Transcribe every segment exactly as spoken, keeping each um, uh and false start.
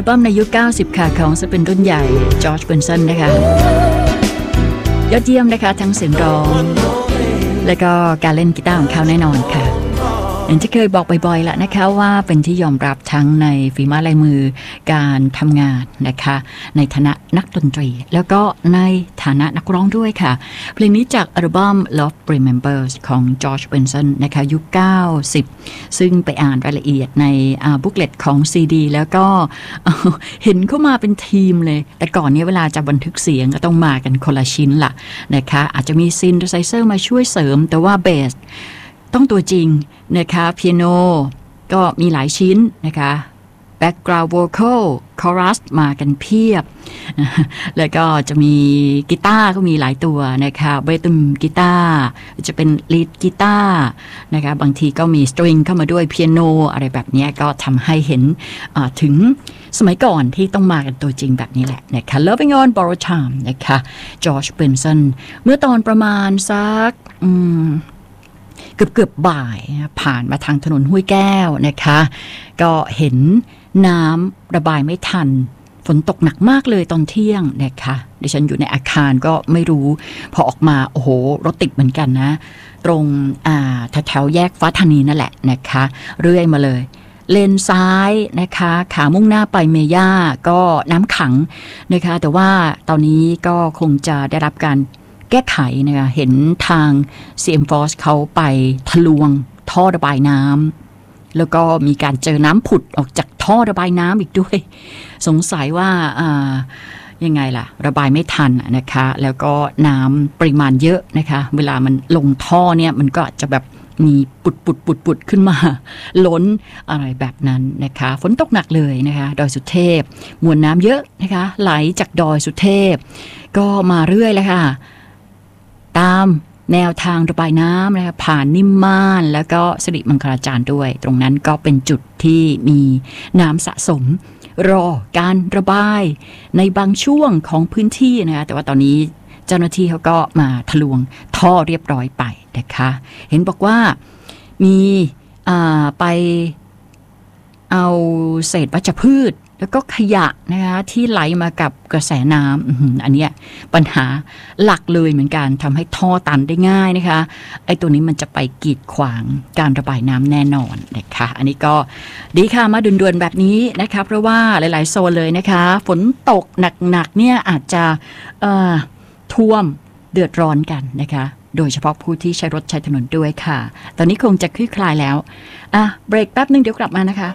ลบั้มในยุคเก้าสิบค่ะของศิลปินรุ่นใหญ่จอร์จ เบนสันนะคะยอดเยี่ยมนะคะทั้งเสียงร้องและก็การเล่นกีตาร์ของเขาแน่นอนค่ะอย่างที่เคยบอกบ่อยๆแล้วนะคะว่าเป็นที่ยอมรับทั้งในฝีไม้ลายมือการทำงานนะคะในฐานะนักดนตรีแล้วก็ในฐานะนักร้องด้วยค่ะเพลงนี้จากอัลบั้ม Love Remembers ของจอร์จ เบนสันนะคะยุคเก้าสิบซึ่งไปอ่านรายละเอียดในบุ๊กเลตของซีดีแล้วก็เห็นเข้ามาเป็นทีมเลยแต่ก่อนนี้เวลาจะบันทึกเสียงก็ต้องมากันคนละชิ้นละนะคะอาจจะมีซินเธไซเซอร์มาช่วยเสริมแต่ว่าเบสต้องตัวจริงนะคะเปียโนก็มีหลายชิ้นนะคะแบ็กกราวด์โวคอลคอรัสมากันเพียบแล้วก็จะมีกีตาร์ก็มีหลายตัวนะคะเบตุมกีตาร์จะเป็นลีดกีตาร์นะคะบางทีก็มีสตริงเข้ามาด้วยเปียโนอะไรแบบนี้ก็ทำให้เห็นถึงสมัยก่อนที่ต้องมากันตัวจริงแบบนี้แหละนะคะ Loving on Borrowed Time นะคะจอร์จ เบนสันเมื่อตอนประมาณสักอืมเกือบเกือบบ่ายผ่านมาทางถนนห้วยแก้วนะคะก็เห็นน้ำระบายไม่ทันฝนตกหนักมากเลยตอนเที่ยงนะคะดิฉันอยู่ในอาคารก็ไม่รู้พอออกมาโอ้โหรถติดเหมือนกันนะตรงอ่าแถวแยกฟ้าธานีนั่นแหละนะคะเรื่อยมาเลยเลนซ้ายนะคะขามุ่งหน้าไปเมย่าก็น้ำขังนะคะแต่ว่าตอนนี้ก็คงจะได้รับการแก้ไขนะคะเห็นทาง ซี เอ็ม Force เขาไปทะลวงท่อระบายน้ำแล้วก็มีการเจอน้ำผุดออกจากท่อระบายน้ำอีกด้วยสงสัยว่าอ่ายังไงล่ะระบายไม่ทันนะคะแล้วก็น้ำปริมาณเยอะนะคะเวลามันลงท่อเนี่ยมันก็จะแบบมีปุดปุดปุดปุดขึ้นมาล้นอะไรแบบนั้นนะคะฝนตกหนักเลยนะคะดอยสุเทพมวลน้ำเยอะนะคะไหลจากดอยสุเทพก็มาเรื่อยเลยค่ะตามแนวทางระบายน้ำนะคะผ่านนิ่มม่านแล้วก็สิริมังคลาจารย์ด้วยตรงนั้นก็เป็นจุดที่มีน้ำสะสมรอการระบายในบางช่วงของพื้นที่นะคะแต่ว่าตอนนี้เจ้าหน้าที่เขาก็มาทะลวงท่อเรียบร้อยไปนะคะเห็นบอกว่ามีไปเอาเศษวัชพืชแล้วก็ขยะนะคะที่ไหลมากับกระแสน้ำอันนี้ปัญหาหลักเลยเหมือนกันทำให้ท่อตันได้ง่ายนะคะไอ้ตัวนี้มันจะไปกีดขวางการระบายน้ำแน่นอนนะคะอันนี้ก็ดีค่ะมาด่วนๆแบบนี้นะคะเพราะว่าหลายๆโซนเลยนะคะฝนตกหนักๆเนี่ยอาจจะท่วมเดือดร้อนกันนะคะโดยเฉพาะผู้ที่ใช้รถใช้ถนนด้วยค่ะตอนนี้คงจะคลี่คลายแล้วอ่ะเบรกแป๊บนึงเดี๋ยวกลับมานะคะ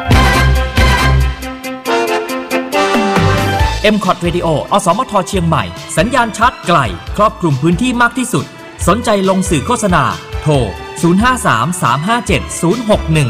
เอ็ม คอท Radio อสมทเชียงใหม่สัญญาณชัดไกลครอบคลุมพื้นที่มากที่สุดสนใจลงสื่อโฆษณาโทรศูนย์ ห้า สาม สาม ห้า เจ็ด ศูนย์ หก หนึ่ง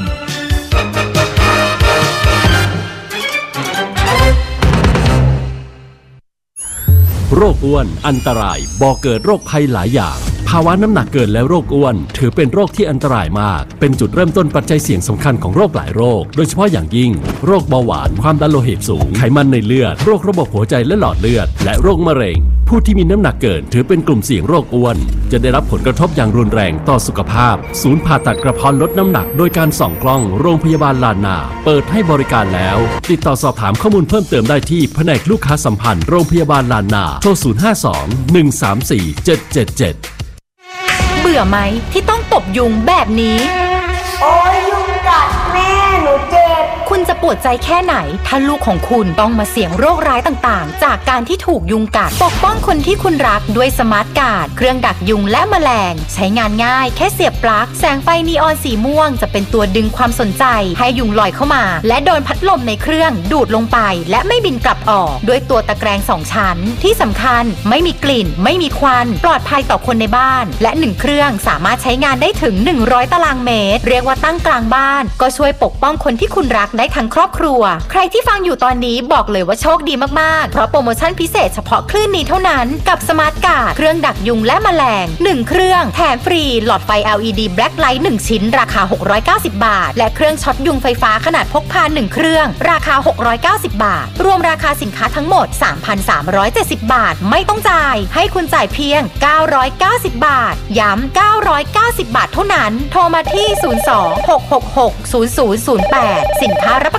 โรคอ้วนอันตรายบ่อเกิดโรคภัยหลายอย่างภาวะน้ำหนักเกินและโรคอ้วนถือเป็นโรคที่อันตรายมากเป็นจุดเริ่มต้นปัจจัยเสี่ยงสำคัญของโรคหลายโรคโดยเฉพาะอย่างยิ่งโรคเบาหวานความดันโลหิตสูงไขมันในเลือดโรคระบบหัวใจและหลอดเลือดและโรคมะเร็งผู้ที่มีน้ำหนักเกินถือเป็นกลุ่มเสี่ยงโรคอ้วนจะได้รับผลกระทบอย่างรุนแรงต่อสุขภาพศูนย์ผ่าตัดกระเพาะลดน้ำหนักโดยการส่องกล้องโรงพยาบาลลานนาเปิดให้บริการแล้วติดต่อสอบถามข้อมูลเพิ่มเติมได้ที่แผนกลูกค้าสัมพันธ์โรงพยาบาลลานนาโทรศูนย์ ห้า สอง หนึ่ง สาม สี่ เจ็ด เจ็ด เจ็ดเบื่อไหมที่ต้องตบยุงแบบนี้โอ้ยยุงกัดแม่หนูเจ็บคุณจะปวดใจแค่ไหนถ้าลูกของคุณต้องมาเสี่ยงโรคร้ายต่างๆจากการที่ถูกยุงกัดปกป้องคนที่คุณรักด้วยสมาร์ทการ์ดเครื่องดักยุงและแมลงใช้งานง่ายแค่เสียบปลั๊กแสงไฟนีออนสีม่วงจะเป็นตัวดึงความสนใจให้ยุงลอยเข้ามาและโดนพัดลมในเครื่องดูดลงไปและไม่บินกลับออกด้วยตัวตะแกรงสองชั้นที่สำคัญไม่มีกลิ่นไม่มีควันปลอดภัยต่อคนในบ้านและหนึ่งเครื่องสามารถใช้งานได้ถึงหนึ่งร้อยตารางเมตรเรียกว่าตั้งกลางบ้านก็ช่วยปกป้องคนที่คุณรักได้ทั้งครอบครัวใครที่ฟังอยู่ตอนนี้บอกเลยว่าโชคดีมากๆเพราะโปรโมชั่นพิเศษเฉพาะคลื่นนี้เท่านั้นกับสมาร์ทการ์ดเครื่องดักยุงและแมลงหนึ่งเครื่องแถมฟรีหลอดไฟ แอล อี ดี Black Light หนึ่งชิ้นราคาหกร้อยเก้าสิบบาทและเครื่องช็อตยุงไฟฟ้าขนาดพกพาหนึ่งเครื่องราคาหกร้อยเก้าสิบบาทรวมราคาสินค้าทั้งหมด สามพันสามร้อยเจ็ดสิบ บาทไม่ต้องจ่ายให้คุณจ่ายเพียงเก้าร้อยเก้าสิบบาทย้ำเก้าร้อยเก้าสิบบาทเท่านั้นโทรมาที่ศูนย์ สอง หก หก หก ศูนย์ ศูนย์ ศูนย์ แปดสินค้ารับประกัน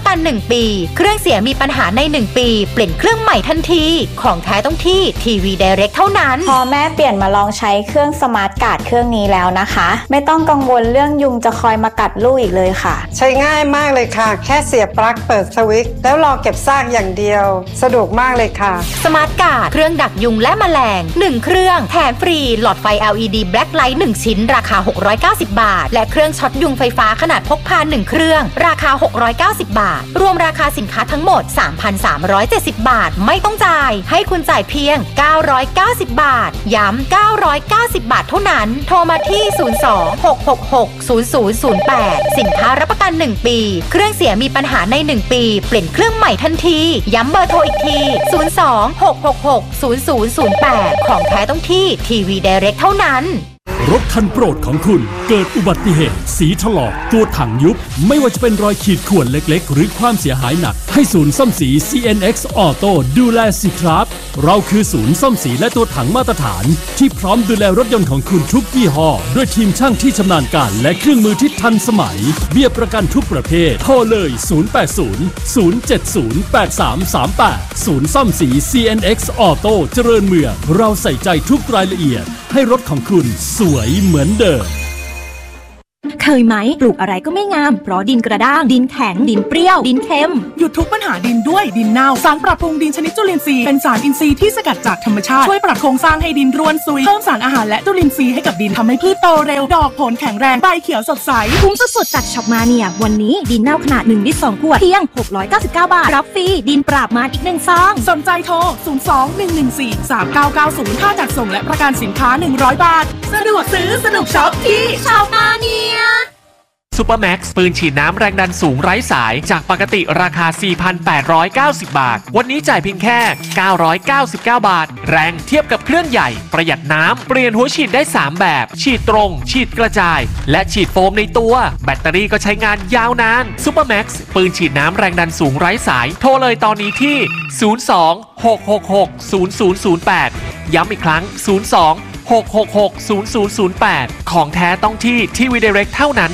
กันหนึ่งปีเครื่องเสียมีปัญหาในหนึ่งปีเปลี่ยนเครื่องใหม่ทันทีของแท้ต้องที่ทีวี Direct เท่านั้นพอแม่เปลี่ยนมาลองใช้เครื่องสมาร์ทการ์ดเครื่องนี้แล้วนะคะไม่ต้องกังวลเรื่องยุงจะคอยมากัดลูกอีกเลยค่ะใช้ง่ายมากเลยค่ะแค่เสียบปลั๊กเปิดสวิตช์แล้วรอเก็บซากอย่างเดียวสะดวกมากเลยค่ะสมาร์ทการ์ดเครื่องดักยุงและแมลงหนึ่งเครื่องแถมฟรีหลอดไฟ แอล อี ดี Black Light หนึ่งชิ้นราคาหกร้อยเก้าสิบบาทและเครื่องช็อตยุงไฟฟ้าขนาดพกพาหนึ่งเครื่องราคาหกร้อยเก้าสิบบาทรวมราคาสินค้าทั้งหมด สามพันสามร้อยเจ็ดสิบบาทไม่ต้องจ่ายให้คุณจ่ายเพียงเก้าร้อยเก้าสิบบาทย้ำเก้าร้อยเก้าสิบบาทเท่านั้นโทรมาที่ศูนย์ สอง หก หก หก ศูนย์ ศูนย์ ศูนย์ แปดสินค้ารับประกันหนึ่งปีเครื่องเสียมีปัญหาในหนึ่งปีเปลี่ยนเครื่องใหม่ทันทีย้ำเบอร์โทรอีกทีศูนย์ สอง หก หก หก ศูนย์ ศูนย์ ศูนย์ แปดของแท้ต้องที่ทีวี Direct เท่านั้นรถคันโปรดของคุณเกิดอุบัติเหตุสีถลอกตัวถังยุบไม่ว่าจะเป็นรอยขีดข่วนเล็กๆหรือความเสียหายหนักให้ศูนย์ซ่อมสี ซี เอ็น เอ็กซ์ Auto ดูแลสิครับเราคือศูนย์ซ่อมสีและตัวถังมาตรฐานที่พร้อมดูแลรถยนต์ของคุณทุกยี่ห้อด้วยทีมช่างที่ชำนาญการและเครื่องมือที่ทันสมัยเบี้ยประกันทุกประเภทโทรเลย ศูนย์ แปด ศูนย์ ศูนย์ เจ็ด ศูนย์ แปด สาม สาม แปด ศูนย์ซ่อมสี ซี เอ็น เอ็กซ์ Auto เจริญเมืองเราใส่ใจทุกรายละเอียดให้รถของคุณสวยเหมือนเดิมเคยไหมปลูกอะไรก็ไม่งามเพราะดินกระด้างดินแข็งดินเปรี้ยวดินเค็มหยุดทุกปัญหาดินด้วยดินเน่าสารปรับปรุงดินชนิดจุลินทรีย์เป็นสารอินทรีย์ที่สกัดจากธรรมชาติช่วยปรับโครงสร้างให้ดินร่วนซุยเพิ่มสารอาหารและจุลินทรีย์ให้กับดินทำให้พืชโตเร็วดอกผลแข็งแรงใบเขียวสดใสคุ้มสุดๆจากช็อปมาเนียวันนี้ดินเน่าขนาดหนึ่งลิตรสองขวดเพียงหกร้อยเก้าสิบเก้าบาทรับฟรีดินปราบมารอีกหนึ่งซองสนใจโทรศูนย์ สอง หนึ่ง หนึ่ง สี่ สาม เก้า เก้า ศูนย์ค่าจัดส่งและประกันสินค้าหนึ่งร้อยบาทสะดวกซื้อสนุกช็อปที่ช็อปมาเนียซูเปอร์แม็กซ์ปืนฉีดน้ำแรงดันสูงไร้สายจากปกติราคา สี่พันแปดร้อยเก้าสิบ บาทวันนี้จ่ายเพียงแค่เก้าร้อยเก้าสิบเก้าบาทแรงเทียบกับเครื่องใหญ่ประหยัดน้ำเปลี่ยนหัวฉีดได้สามแบบฉีดตรงฉีดกระจายและฉีดโฟมในตัวแบตเตอรี่ก็ใช้งานยาวนานซูเปอร์แม็กซ์ปืนฉีดน้ำแรงดันสูงไร้สายโทรเลยตอนนี้ที่ศูนย์ สอง หก หก หก ศูนย์ ศูนย์ ศูนย์ แปดย้ำอีกครั้งศูนย์ สอง หก หก หก ศูนย์ ศูนย์ ศูนย์ แปดของแท้ต้องที่ทีวี Direct เท่านั้น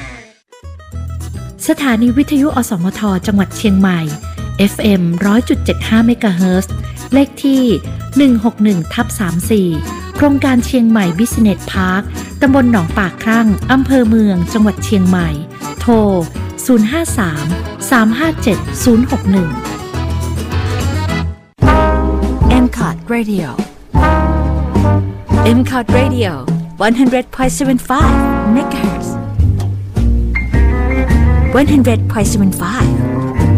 สถานีวิทยุอสมทจังหวัดเชียงใหม่ เอฟ เอ็ม หนึ่งร้อยจุดเจ็ดห้า เมกะเฮิรตซ์เลขที่ หนึ่ง หก หนึ่ง ทับ สามสิบสี่ โครงการเชียงใหม่บิสเนสพาร์คตำบลหนองปากครั่งอำเภอเมืองจังหวัดเชียงใหม่โทร ศูนย์ ห้า สาม สาม ห้า เจ็ด ศูนย์ หก หนึ่งเอ็ม ซี โอ ที Radio เอ็ม ซี โอ ที Radio หนึ่งร้อยจุดเจ็ดห้า เมกะเฮิรตซ์หนึ่งร้อยจุดเจ็ดห้า